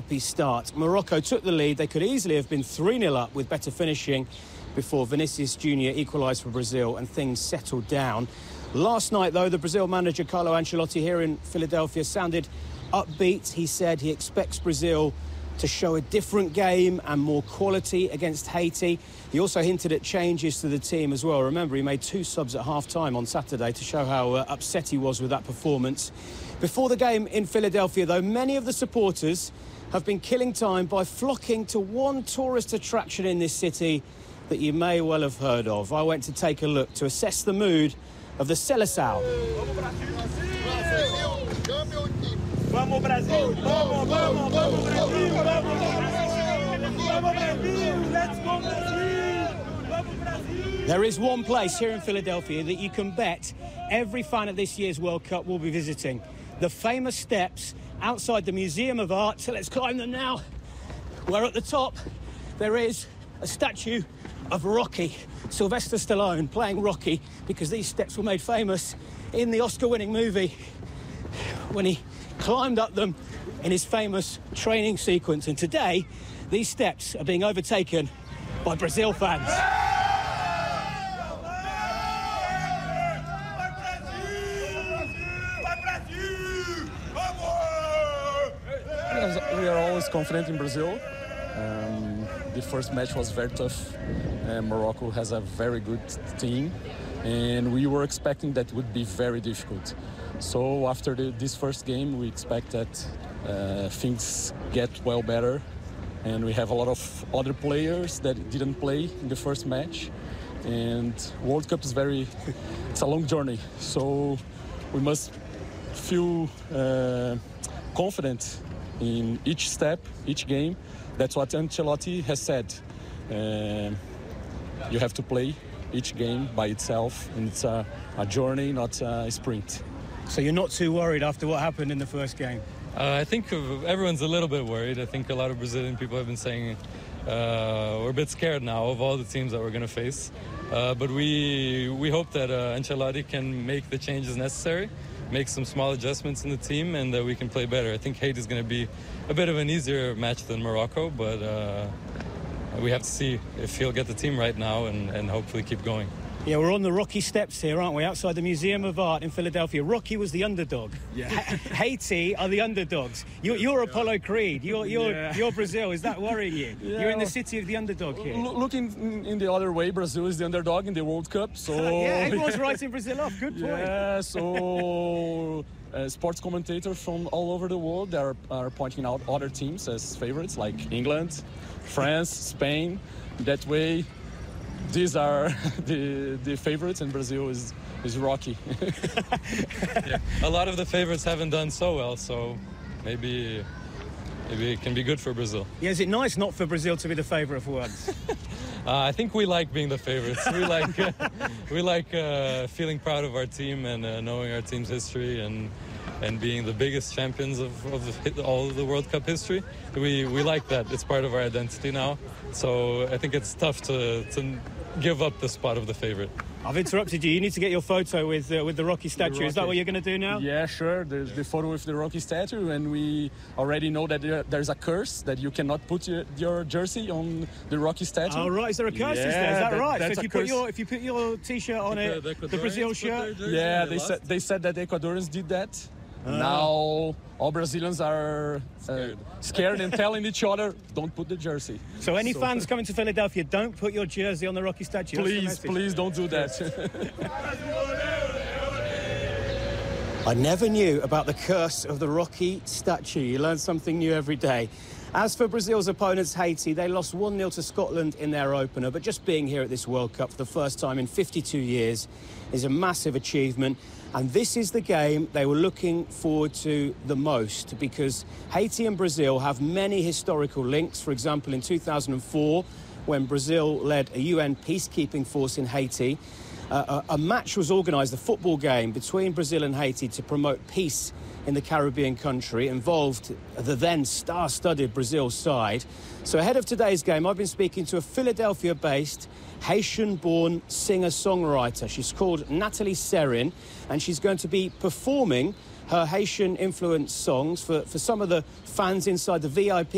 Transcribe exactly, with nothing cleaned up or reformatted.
unhappy start. Morocco took the lead. They could easily have been three nil up with better finishing before Vinicius Junior equalised for Brazil and things settled down. Last night, though, the Brazil manager Carlo Ancelotti here in Philadelphia sounded upbeat. He said he expects Brazil to show a different game and more quality against Haiti. He also hinted at changes to the team as well. Remember, he made two subs at half-time on Saturday to show how uh, upset he was with that performance. Before the game in Philadelphia, though, many of the supporters have been killing time by flocking to one tourist attraction in this city that you may well have heard of. I went to take a look to assess the mood of the Seleção. Vamos Brasil! Vamos, vamos, vamos Brasil! Vamos Brasil! Let's go Brasil! Vamos Brasil! There is one place here in Philadelphia that you can bet every fan at this year's World Cup will be visiting. The famous steps outside the Museum of Art. So let's climb them now. Where at the top there is a statue of Rocky, Sylvester Stallone playing Rocky, because these steps were made famous in the Oscar-winning movie when he climbed up them in his famous training sequence. And today, these steps are being overtaken by Brazil fans. We are always confident in Brazil. Um, the first match was very tough. Uh, Morocco has a very good team, and we were expecting that would be very difficult. So after the, this first game, we expect that uh, things get well better, and we have a lot of other players that didn't play in the first match. And World Cup is very, it's a long journey, so we must feel uh, confident in each step, each game. That's what Ancelotti has said. Uh, you have to play each game by itself, and it's a, a journey, not a sprint. So you're not too worried after what happened in the first game? Uh, I think everyone's a little bit worried. I think a lot of Brazilian people have been saying uh, we're a bit scared now of all the teams that we're going to face. Uh, but we we hope that uh, Ancelotti can make the changes necessary, make some small adjustments in the team, and that we can play better. I think Haiti is going to be a bit of an easier match than Morocco, but uh, we have to see if he'll get the team right now and, and hopefully keep going. Yeah, we're on the Rocky steps here, aren't we? Outside the Museum of Art in Philadelphia. Rocky was the underdog. Yeah. Haiti are the underdogs. You're, you're Apollo Creed. You're, you're, yeah. you're Brazil. Is that worrying you? Yeah. You're in the city of the underdog here. L- looking in, in the other way, Brazil is the underdog in the World Cup. So yeah, everyone's writing Brazil off. Good point. Yeah, so uh, sports commentators from all over the world are, are pointing out other teams as favorites, like England, France, Spain. That way, these are the the favorites, and Brazil is is Rocky. Yeah. A lot of the favorites haven't done so well, so maybe maybe it can be good for Brazil. Yeah, is it nice not for Brazil to be the favourite for once? uh, I think we like being the favorites. We like uh, we like uh, feeling proud of our team and uh, knowing our team's history and and being the biggest champions of, of the, all of the World Cup history. We we like that. It's part of our identity now. So I think it's tough to to give up the spot of the favorite. I've interrupted you. You need to get your photo with uh, with the Rocky statue. The Rocky. Is that what you're going to do now? Yeah, sure. There's the photo with the Rocky statue, and we already know that there, there's a curse that you cannot put your, your jersey on the Rocky statue. Oh, right. Is there a curse? Yeah, Is there? Is that, that- right? So that's if a you put curse. your if you put your T-shirt on it, The- the the Brazil Ecuadorians put shirt. their jersey Yeah, and they lost. said they said that the Ecuadorians did that. Now all Brazilians are uh, Scared. scared and telling each other, "Don't put the jersey." So any So- fans coming to Philadelphia, don't put your jersey on the Rocky statue. That's the Please, message. please don't do that. I never knew about the curse of the Rocky statue. You learn something new every day. As for Brazil's opponents, Haiti, they lost one nil to Scotland in their opener, but just being here at this World Cup for the first time in fifty-two years is a massive achievement. And this is the game they were looking forward to the most, because Haiti and Brazil have many historical links. For example, in two thousand four, when Brazil led a U N peacekeeping force in Haiti, uh, a, a match was organised, a football game between Brazil and Haiti to promote peace in the Caribbean country. It involved the then star-studded Brazil side. So ahead of today's game, I've been speaking to a Philadelphia-based Haitian-born singer-songwriter. She's called Natalie Serin, and she's going to be performing her Haitian-influenced songs for, for some of the fans inside the V I P